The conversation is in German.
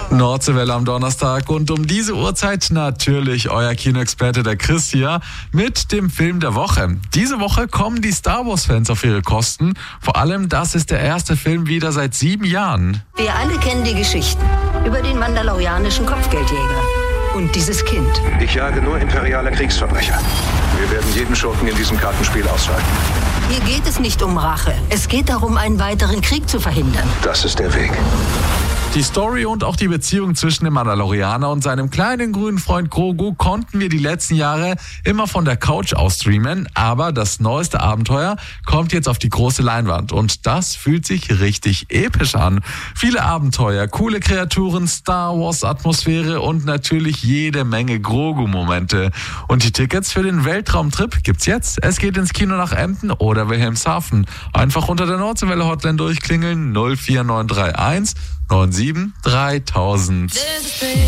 Nordseewelle am Donnerstag und um diese Uhrzeit natürlich euer Kinoexperte der Chris hier mit dem Film der Woche. Diese Woche kommen die Star Wars Fans auf ihre Kosten. Vor allem, das ist der erste Film wieder seit 7 Jahren. Wir alle kennen die Geschichten über den mandalorianischen Kopfgeldjäger und dieses Kind. Ich jage nur imperiale Kriegsverbrecher. Wir werden jeden Schurken in diesem Kartenspiel ausschalten. Hier geht es nicht um Rache. Es geht darum, einen weiteren Krieg zu verhindern. Das ist der Weg. Die Story und auch die Beziehung zwischen dem Mandalorianer und seinem kleinen grünen Freund Grogu konnten wir die letzten Jahre immer von der Couch aus streamen, aber das neueste Abenteuer kommt jetzt auf die große Leinwand und das fühlt sich richtig episch an. Viele Abenteuer, coole Kreaturen, Star Wars Atmosphäre und natürlich jede Menge Grogu-Momente. Und die Tickets für den Weltraumtrip gibt's jetzt. Es geht ins Kino nach Emden oder Wilhelmshaven. Einfach unter der Nordseewelle Hotline durchklingeln 04931 97 3000.